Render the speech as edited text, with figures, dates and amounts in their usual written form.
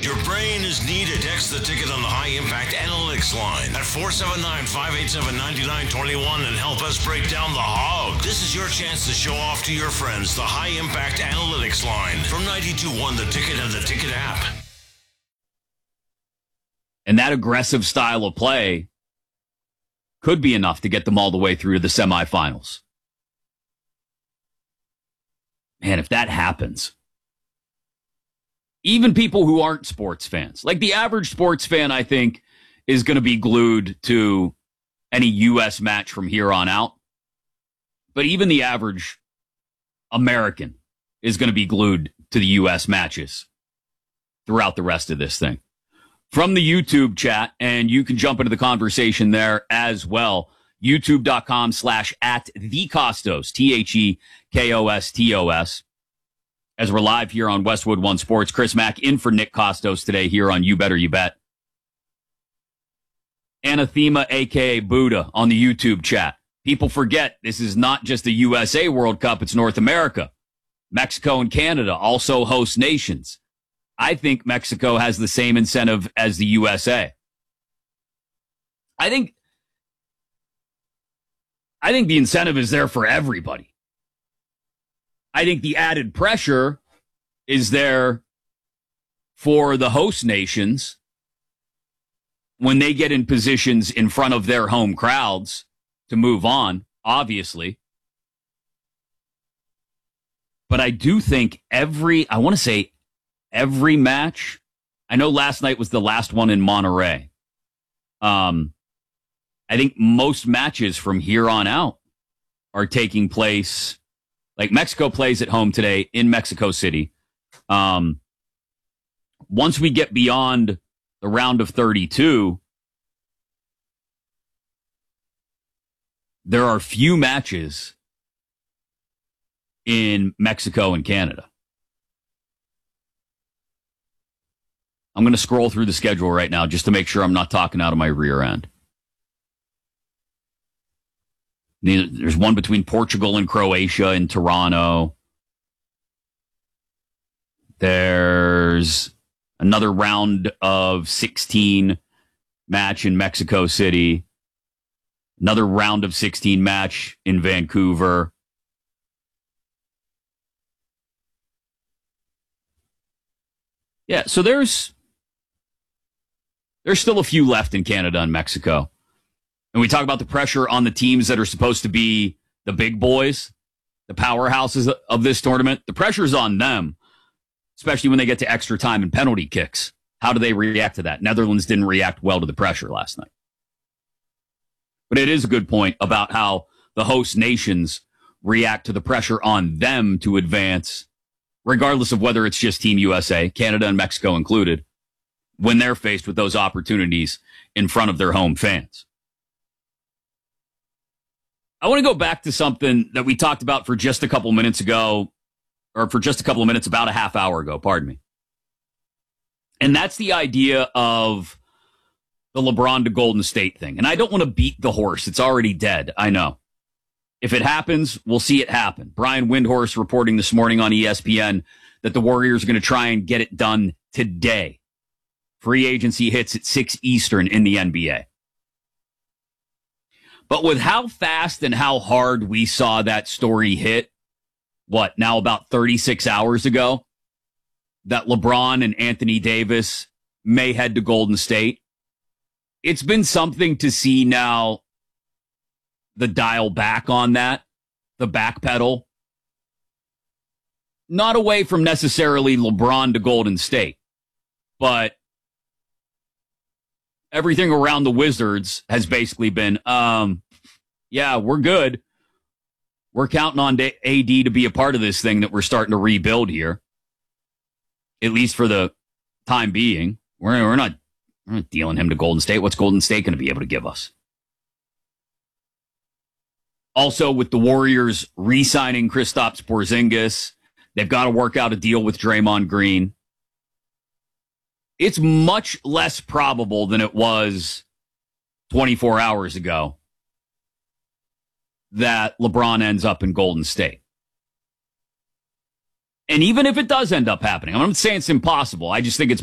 Your brain is needed. Text the ticket on the High Impact Analytics line at 479-587-9921 and help us break down the hog. This is your chance to show off to your friends the High Impact Analytics line from 92.1 The Ticket and the Ticket app. And that aggressive style of play could be enough to get them all the way through to the semifinals. Man, if that happens, even people who aren't sports fans, like the average sports fan, I think, is going to be glued to any U.S. match from here on out. But even the average American is going to be glued to the U.S. matches throughout the rest of this thing. From the YouTube chat, and you can jump into the conversation there as well. YouTube.com/@TheCostos, TheKostos. As we're live here on Westwood One Sports, Chris Mack in for Nick Kostos today here on You Better You Bet. Anathema, a.k.a. Buddha, on the YouTube chat. People forget this is not just the USA World Cup, it's North America. Mexico and Canada also host nations. I think Mexico has the same incentive as the USA. I think the incentive is there for everybody. I think the added pressure is there for the host nations when they get in positions in front of their home crowds to move on, obviously. But I do think every match, I know last night was the last one in Monterrey. I think most matches from here on out are taking place, like Mexico plays at home today in Mexico City. Once we get beyond the round of 32, there are few matches in Mexico and Canada. I'm going to scroll through the schedule right now just to make sure I'm not talking out of my rear end. There's one between Portugal and Croatia in Toronto. There's another round of 16 match in Mexico City. Another round of 16 match in Vancouver. Yeah, so there's still a few left in Canada and Mexico. And we talk about the pressure on the teams that are supposed to be the big boys, the powerhouses of this tournament. The pressure's on them, especially when they get to extra time and penalty kicks. How do they react to that? Netherlands didn't react well to the pressure last night. But it is a good point about how the host nations react to the pressure on them to advance, regardless of whether it's just Team USA, Canada and Mexico included, when they're faced with those opportunities in front of their home fans. I want to go back to something that we talked about for just a couple minutes ago, or for just a couple of minutes, about a half hour ago, pardon me. And that's the idea of the LeBron to Golden State thing. And I don't want to beat the horse. It's already dead. I know. If it happens, we'll see it happen. Brian Windhorst reporting this morning on ESPN that the Warriors are going to try and get it done today. Free agency hits at 6 Eastern in the NBA. But with how fast and how hard we saw that story hit, now about 36 hours ago, that LeBron and Anthony Davis may head to Golden State, it's been something to see now the dial back on that, the backpedal. Not away from necessarily LeBron to Golden State, but everything around the Wizards has basically been, yeah, we're good. We're counting on AD to be a part of this thing that we're starting to rebuild here, at least for the time being. We're not dealing him to Golden State. What's Golden State going to be able to give us? Also, with the Warriors re-signing Kristaps Porzingis, they've got to work out a deal with Draymond Green. It's much less probable than it was 24 hours ago that LeBron ends up in Golden State. And even if it does end up happening, I'm not saying it's impossible. I just think it's